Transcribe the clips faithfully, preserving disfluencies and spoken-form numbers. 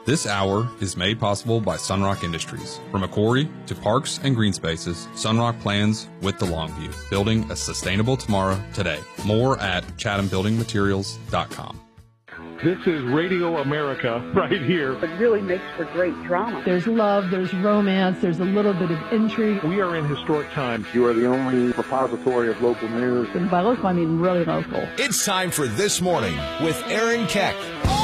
This hour is made possible by Sunrock Industries. From a quarry to parks and green spaces, Sunrock plans with the long view, building a sustainable tomorrow today. More at chatham building materials dot com. This is Radio America right here. It really makes for great drama. There's love, there's romance, there's a little bit of intrigue. We are in historic times. You are the only repository of local news. And by local, I mean really local. It's time for This Morning with Aaron Keck.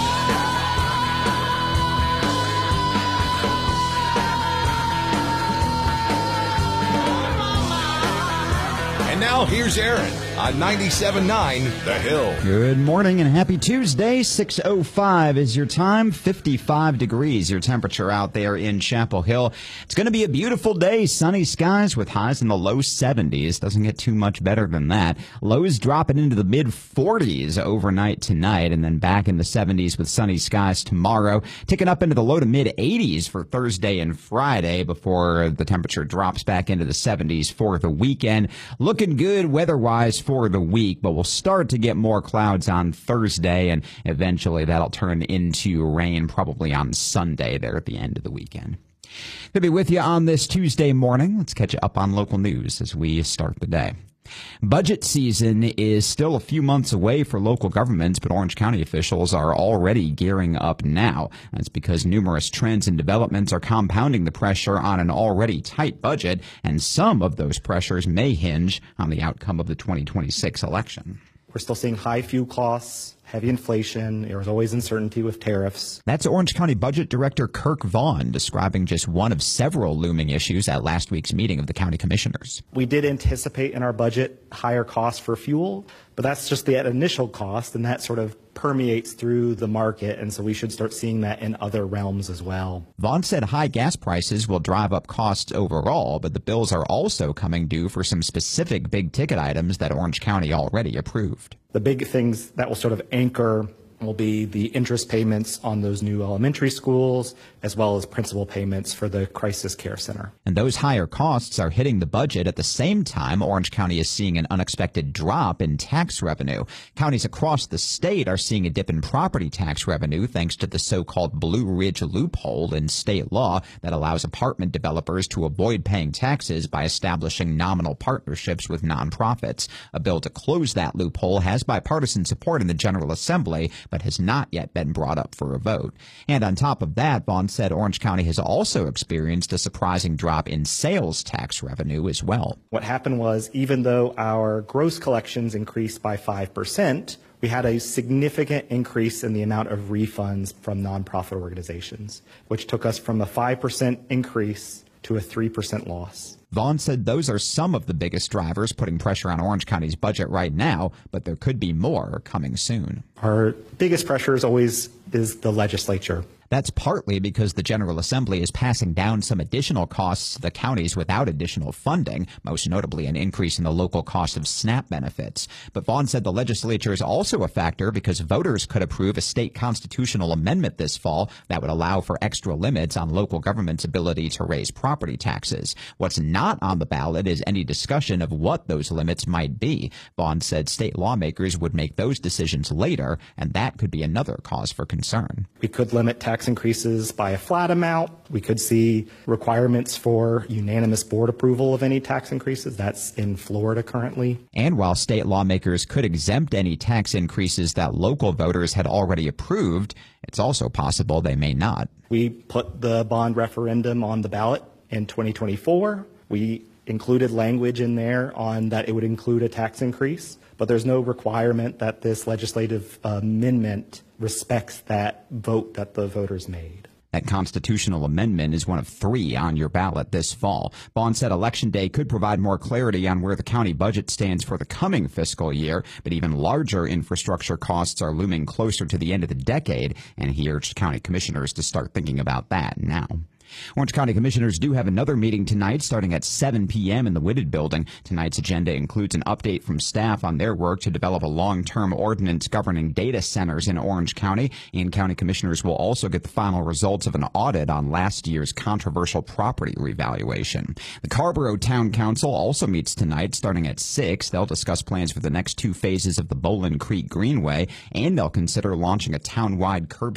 And now here's Aaron on ninety-seven point nine The Hill. Good morning and happy Tuesday. six oh five is your time. fifty-five degrees your temperature out there in Chapel Hill. It's going to be a beautiful day. Sunny skies with highs in the low seventies. Doesn't get too much better than that. Lows dropping into the mid forties overnight tonight, and then back in the seventies with sunny skies tomorrow. Ticking up into the low to mid eighties for Thursday and Friday before the temperature drops back into the seventies for the weekend. Looking good weather-wise for the week, but we'll start to get more clouds on Thursday, and eventually that'll turn into rain probably on Sunday there at the end of the weekend. Good to be with you on this Tuesday morning. Let's catch you up on local news as we start the day. Budget season is still a few months away for local governments, but Orange County officials are already gearing up now. That's because numerous trends and developments are compounding the pressure on an already tight budget, and some of those pressures may hinge on the outcome of the twenty twenty-six election. We're still seeing high fuel costs, heavy inflation. There's always uncertainty with tariffs. That's Orange County Budget Director Kirk Vaughn describing just one of several looming issues at last week's meeting of the county commissioners. We did anticipate in our budget higher costs for fuel, but that's just the initial cost, and that sort of permeates through the market, and so we should start seeing that in other realms as well. Vaughn said high gas prices will drive up costs overall, but the bills are also coming due for some specific big-ticket items that Orange County already approved. The big things that will sort of anchor will be the interest payments on those new elementary schools, as well as principal payments for the crisis care center. And those higher costs are hitting the budget at the same time Orange County is seeing an unexpected drop in tax revenue. Counties across the state are seeing a dip in property tax revenue thanks to the so-called Blue Ridge loophole in state law that allows apartment developers to avoid paying taxes by establishing nominal partnerships with nonprofits. A bill to close that loophole has bipartisan support in the General Assembly, but has not yet been brought up for a vote. And on top of that, Vaughn said Orange County has also experienced a surprising drop in sales tax revenue as well. What happened was, even though our gross collections increased by five percent, we had a significant increase in the amount of refunds from nonprofit organizations, which took us from a five percent increase to a three percent loss. Vaughn said those are some of the biggest drivers putting pressure on Orange County's budget right now, but there could be more coming soon. Our biggest pressure is always is the legislature. That's partly because the General Assembly is passing down some additional costs to the counties without additional funding, most notably an increase in the local cost of SNAP benefits. But Vaughn said the legislature is also a factor because voters could approve a state constitutional amendment this fall that would allow for extra limits on local government's ability to raise property taxes. What's not on the ballot is any discussion of what those limits might be. Vaughn said state lawmakers would make those decisions later, and that could be another cause for concern. We could limit tax increases by a flat amount. We could see requirements for unanimous board approval of any tax increases. That's in Florida currently. And while state lawmakers could exempt any tax increases that local voters had already approved, it's also possible they may not. We put the bond referendum on the ballot in twenty twenty-four. We included language in there on that it would include a tax increase, but there's no requirement that this legislative amendment respects that vote that the voters made. That constitutional amendment is one of three on your ballot this fall. Vaughn said Election Day could provide more clarity on where the county budget stands for the coming fiscal year, but even larger infrastructure costs are looming closer to the end of the decade, and he urged county commissioners to start thinking about that now. Orange County Commissioners do have another meeting tonight starting at seven p.m. in the Whitted Building. Tonight's agenda includes an update from staff on their work to develop a long-term ordinance governing data centers in Orange County, and county commissioners will also get the final results of an audit on last year's controversial property revaluation. The Carrboro Town Council also meets tonight starting at six. They'll discuss plans for the next two phases of the Bowlin Creek Greenway, and they'll consider launching a town-wide curbside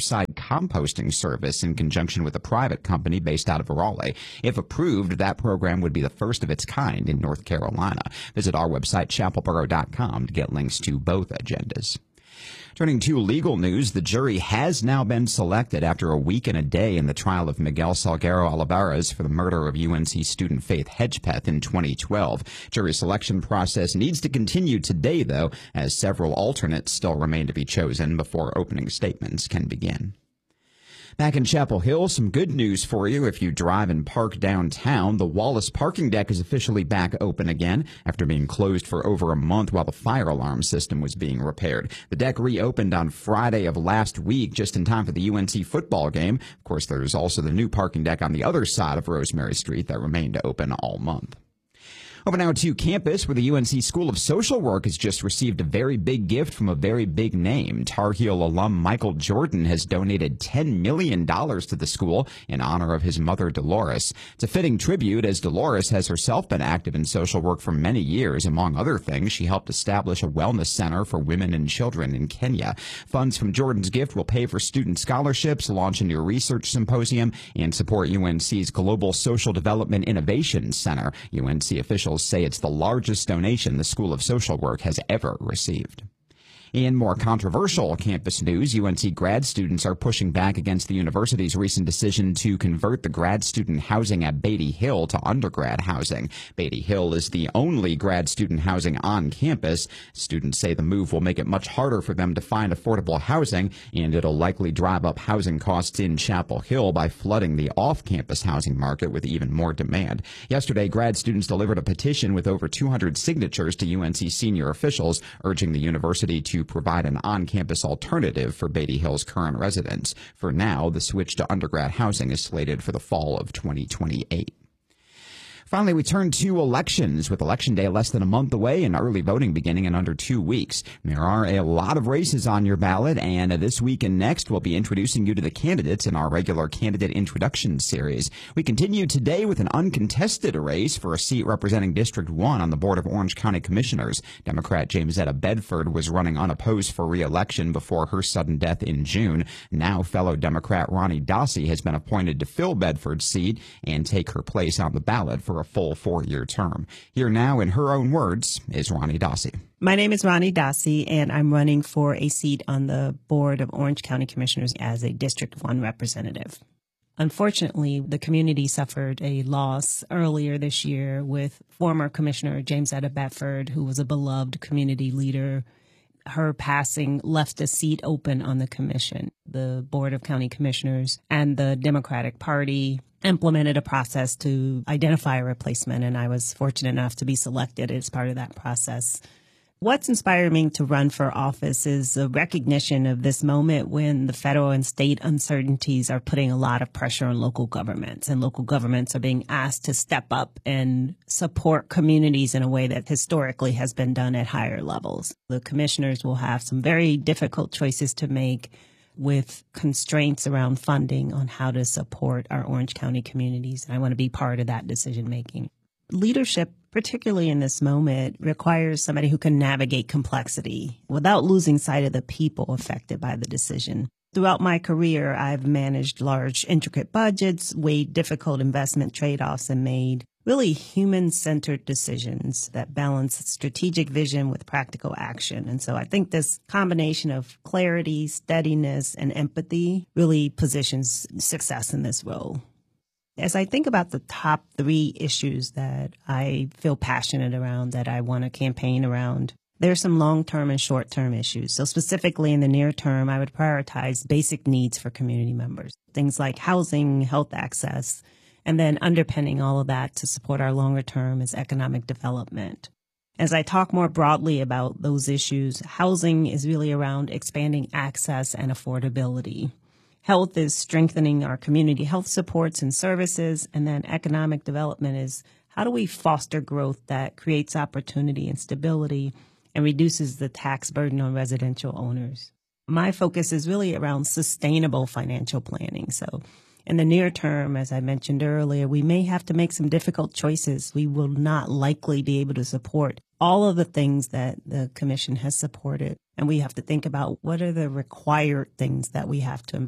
composting service in conjunction with a private company based out of Raleigh. If approved, that program would be the first of its kind in North Carolina. Visit our website, chapel borough dot com, to get links to both agendas. Turning to legal news, the jury has now been selected after a week and a day in the trial of Miguel Salguero Olivares for the murder of U N C student Faith Hedgepeth in twenty twelve. Jury selection process needs to continue today, though, as several alternates still remain to be chosen before opening statements can begin. Back in Chapel Hill, some good news for you if you drive and park downtown. The Wallace parking deck is officially back open again after being closed for over a month while the fire alarm system was being repaired. The deck reopened on Friday of last week, just in time for the U N C football game. Of course, there's also the new parking deck on the other side of Rosemary Street that remained open all month. Over now to campus, where the U N C School of Social Work has just received a very big gift from a very big name. Tar Heel alum Michael Jordan has donated ten million dollars to the school in honor of his mother, Dolores. It's a fitting tribute, as Dolores has herself been active in social work for many years. Among other things, she helped establish a wellness center for women and children in Kenya. Funds from Jordan's gift will pay for student scholarships, launch a new research symposium, and support U N C's Global Social Development Innovation Center. U N C officials say it's the largest donation the School of Social Work has ever received. In more controversial campus news, U N C grad students are pushing back against the university's recent decision to convert the grad student housing at Beatty Hill to undergrad housing. Beatty Hill is the only grad student housing on campus. Students say the move will make it much harder for them to find affordable housing, and it'll likely drive up housing costs in Chapel Hill by flooding the off-campus housing market with even more demand. Yesterday, grad students delivered a petition with over two hundred signatures to U N C senior officials, urging the university to provide an on-campus alternative for Beatty Hill's current residents. For now, the switch to undergrad housing is slated for the fall of twenty twenty-eight. Finally, we turn to elections, with Election Day less than a month away and early voting beginning in under two weeks. There are a lot of races on your ballot, and this week and next we'll be introducing you to the candidates in our regular candidate introduction series. We continue today with an uncontested race for a seat representing District one on the Board of Orange County Commissioners. Democrat Jamesetta Bedford was running unopposed for re-election before her sudden death in June. Now, fellow Democrat Ronnie Dossey has been appointed to fill Bedford's seat and take her place on the ballot for a full four-year term. Here now, in her own words, is Ronnie Dossey. My name is Ronnie Dossey, and I'm running for a seat on the Board of Orange County Commissioners as a District one representative. Unfortunately, the community suffered a loss earlier this year with former Commissioner Jamesetta Bedford, who was a beloved community leader. Her passing left a seat open on the commission. The Board of County Commissioners and the Democratic Party implemented a process to identify a replacement, and I was fortunate enough to be selected as part of that process. What's inspired me to run for office is a recognition of this moment when the federal and state uncertainties are putting a lot of pressure on local governments, and local governments are being asked to step up and support communities in a way that historically has been done at higher levels. The commissioners will have some very difficult choices to make, with constraints around funding on how to support our Orange County communities. And I want to be part of that decision making. Leadership, particularly in this moment, requires somebody who can navigate complexity without losing sight of the people affected by the decision. Throughout my career, I've managed large, intricate budgets, weighed difficult investment trade-offs, and made really human-centered decisions that balance strategic vision with practical action. And so I think this combination of clarity, steadiness, and empathy really positions success in this role. As I think about the top three issues that I feel passionate around, that I want to campaign around, there's some long-term and short-term issues. So specifically in the near term, I would prioritize basic needs for community members, things like housing, health access, and then underpinning all of that to support our longer term is economic development. As I talk more broadly about those issues, housing is really around expanding access and affordability. Health is strengthening our community health supports and services. And then economic development is how do we foster growth that creates opportunity and stability and reduces the tax burden on residential owners. My focus is really around sustainable financial planning. So in the near term, as I mentioned earlier, we may have to make some difficult choices. We will not likely be able to support all of the things that the commission has supported. And we have to think about what are the required things that we have to invest in.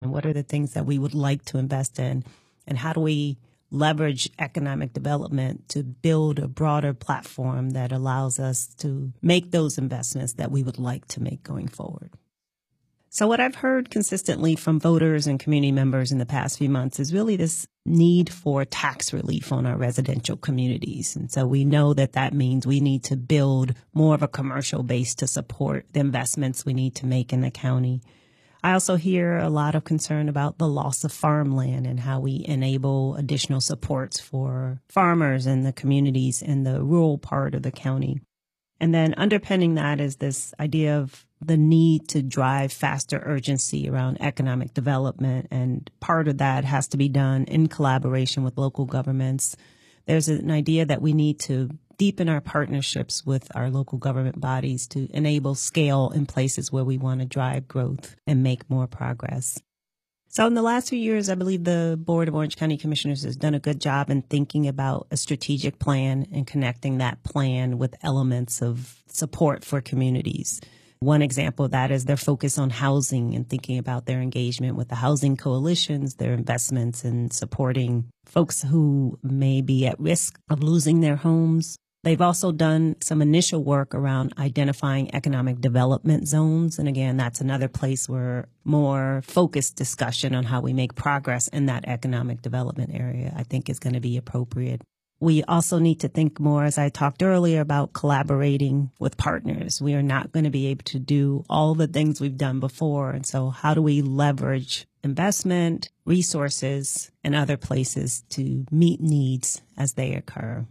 and what are the things that we would like to invest in, and how do we leverage economic development to build a broader platform that allows us to make those investments that we would like to make going forward. So what I've heard consistently from voters and community members in the past few months is really this need for tax relief on our residential communities. And so we know that that means we need to build more of a commercial base to support the investments we need to make in the county. I also hear a lot of concern about the loss of farmland and how we enable additional supports for farmers and the communities in the rural part of the county. And then underpinning that is this idea of the need to drive faster urgency around economic development. And part of that has to be done in collaboration with local governments. There's an idea that we need to deepen our partnerships with our local government bodies to enable scale in places where we want to drive growth and make more progress. So in the last few years, I believe the Board of Orange County Commissioners has done a good job in thinking about a strategic plan and connecting that plan with elements of support for communities. One example of that is their focus on housing and thinking about their engagement with the housing coalitions, their investments in supporting folks who may be at risk of losing their homes. They've also done some initial work around identifying economic development zones. And again, that's another place where more focused discussion on how we make progress in that economic development area, I think, is going to be appropriate. We also need to think more, as I talked earlier, about collaborating with partners. We are not going to be able to do all the things we've done before. And so how do we leverage investment, resources, and other places to meet needs as they occur?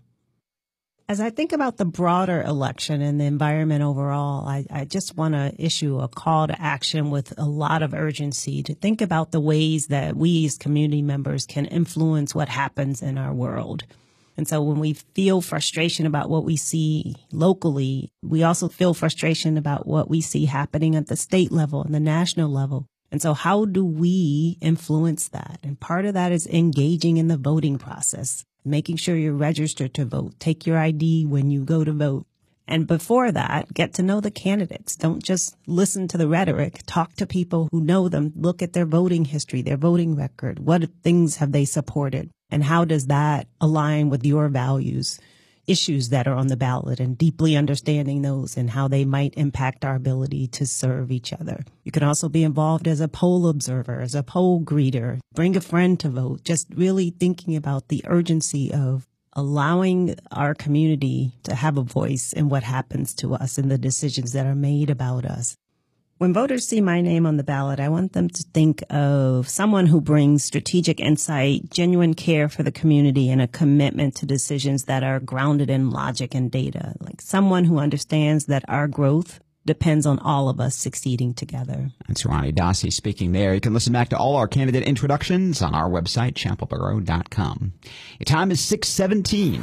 As I think about the broader election and the environment overall, I, I just want to issue a call to action with a lot of urgency to think about the ways that we as community members can influence what happens in our world. And so when we feel frustration about what we see locally, we also feel frustration about what we see happening at the state level and the national level. And so how do we influence that? And part of that is engaging in the voting process, making sure you're registered to vote, take your I D when you go to vote. And before that, get to know the candidates. Don't just listen to the rhetoric. Talk to people who know them. Look at their voting history, their voting record. What things have they supported? And how does that align with your values, issues that are on the ballot, and deeply understanding those and how they might impact our ability to serve each other. You can also be involved as a poll observer, as a poll greeter, bring a friend to vote, just really thinking about the urgency of allowing our community to have a voice in what happens to us and the decisions that are made about us. When voters see my name on the ballot, I want them to think of someone who brings strategic insight, genuine care for the community, and a commitment to decisions that are grounded in logic and data. Like someone who understands that our growth depends on all of us succeeding together. That's Ronnie Dossi speaking there. You can listen back to all our candidate introductions on our website, chapel borough dot com. Your time is six seventeen.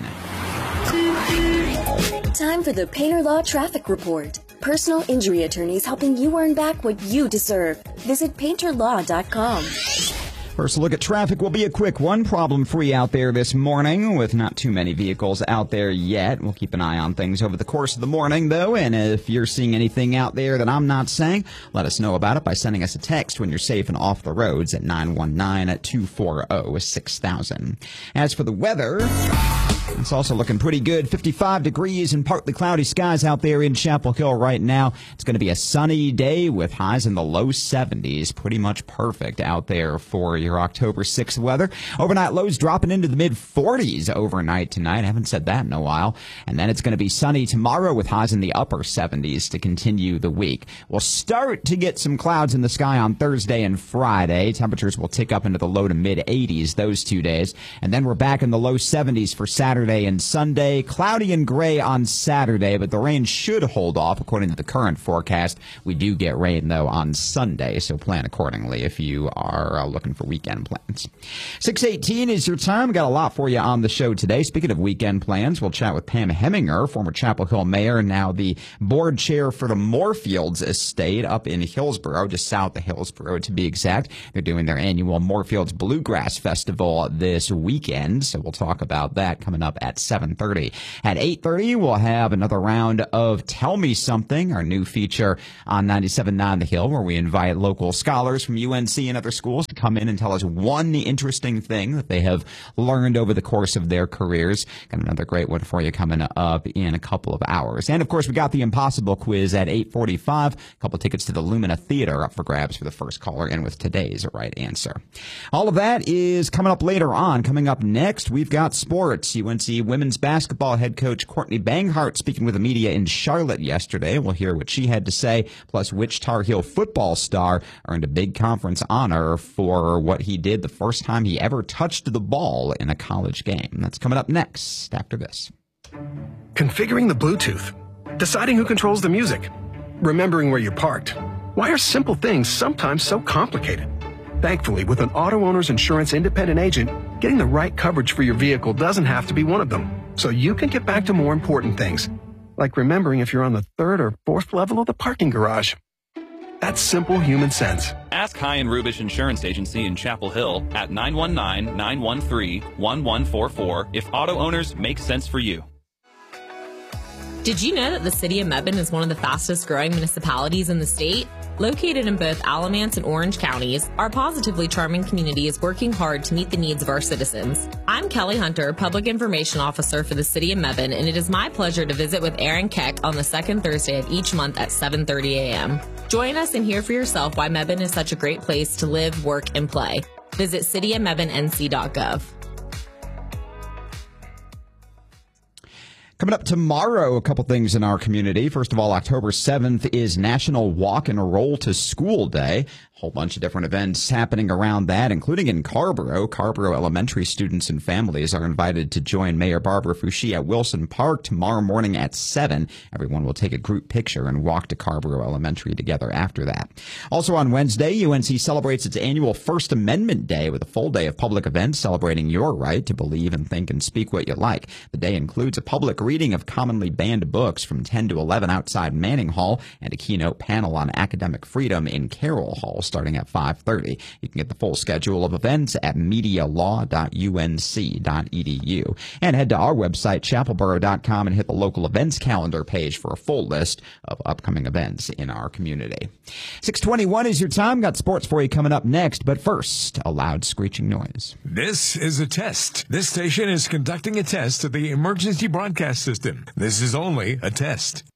Time for the Painter Law Traffic Report. Personal injury attorneys helping you earn back what you deserve. Visit painter law dot com. First look at traffic will be a quick one. Problem-free out there this morning with not too many vehicles out there yet. We'll keep an eye on things over the course of the morning, though. And if you're seeing anything out there that I'm not saying, let us know about it by sending us a text when you're safe and off the roads at nine one nine, two four zero, six thousand. As for the weather, it's also looking pretty good. fifty-five degrees and partly cloudy skies out there in Chapel Hill right now. It's going to be a sunny day with highs in the low seventies. Pretty much perfect out there for your October sixth weather. Overnight lows dropping into the mid forties overnight tonight. I haven't said that in a while. And then it's going to be sunny tomorrow with highs in the upper seventies to continue the week. We'll start to get some clouds in the sky on Thursday and Friday. Temperatures will tick up into the low to mid eighties those two days. And then we're back in the low seventies for Saturday and Sunday. Cloudy and gray on Saturday, but the rain should hold off according to the current forecast. We do get rain, though, on Sunday, so plan accordingly if you are uh, looking for weekend plans. six eighteen is your time. Got a lot for you on the show today. Speaking of weekend plans, we'll chat with Pam Heminger, former Chapel Hill mayor, now the board chair for the Moorfields estate up in Hillsborough, just south of Hillsborough to be exact. They're doing their annual Moorfields Bluegrass Festival this weekend, so we'll talk about that coming up at seven thirty. At eight thirty, we'll have another round of Tell Me Something, our new feature on ninety-seven point nine The Hill, where we invite local scholars from U N C and other schools to come in and tell us one interesting thing that they have learned over the course of their careers. Got another great one for you coming up in a couple of hours. And, of course, we got the Impossible quiz at eight forty-five. A couple tickets to the Lumina Theater up for grabs for the first caller and with today's right answer. All of that is coming up later on. Coming up next, we've got sports. U N C women's basketball head coach Courtney Banghart speaking with the media in Charlotte yesterday. We'll hear what she had to say, plus which Tar Heel football star earned a big conference honor for what he did the first time he ever touched the ball in a college game. That's coming up next after this. Configuring the Bluetooth, deciding who controls the music, remembering where you parked. Why are simple things sometimes so complicated? Thankfully, with an auto owner's insurance independent agent, getting the right coverage for your vehicle doesn't have to be one of them. So you can get back to more important things, like remembering if you're on the third or fourth level of the parking garage. That's simple human sense. Ask High and Rubish Insurance Agency in Chapel Hill at nine one nine, nine one three, one one four four if auto owners make sense for you. Did you know that the city of Mebane is one of the fastest growing municipalities in the state? Located in both Alamance and Orange counties, our positively charming community is working hard to meet the needs of our citizens. I'm Kelly Hunter, Public Information Officer for the city of Mebane, and it is my pleasure to visit with Aaron Keck on the second Thursday of each month at seven thirty a.m. Join us and hear for yourself why Mebane is such a great place to live, work, and play. Visit city of mebane n c dot gov. Coming up tomorrow, a couple things in our community. First of all, October seventh is National Walk and Roll to School Day. A whole bunch of different events happening around that, including in Carrboro. Carrboro elementary students and families are invited to join Mayor Barbara Foushee at Wilson Park tomorrow morning at seven. Everyone will take a group picture and walk to Carrboro Elementary together after that. Also on Wednesday, U N C celebrates its annual First Amendment Day with a full day of public events celebrating your right to believe and think and speak what you like. The day includes a public reading of commonly banned books from ten to eleven outside Manning Hall and a keynote panel on academic freedom in Carroll Hall starting at five thirty. You can get the full schedule of events at media law dot u n c dot e d u. And head to our website, chapelboro dot com, and hit the local events calendar page for a full list of upcoming events in our community. six twenty-one is your time. Got sports for you coming up next, but first, a loud screeching noise. This is a test. This station is conducting a test of the emergency broadcast system. This is only a test.